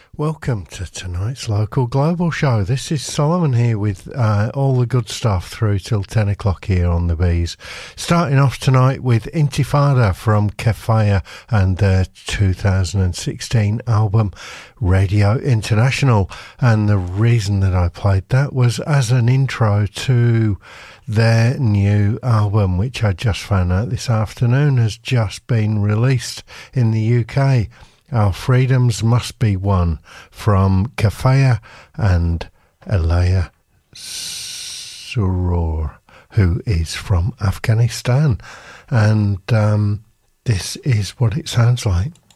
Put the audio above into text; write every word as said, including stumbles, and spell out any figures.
Welcome to tonight's Local Global Show. This is Solomon here with uh, all the good stuff through till ten o'clock here on the Bees. Starting off tonight with Intifada from Kefaya and their two thousand sixteen album Radio International. And the reason that I played that was as an intro to their new album, which I just found out this afternoon has just been released in the U K. Our Freedoms Must Be Won from Kefaya and Alaya Surur, who is from Afghanistan. And um, this is what it sounds like.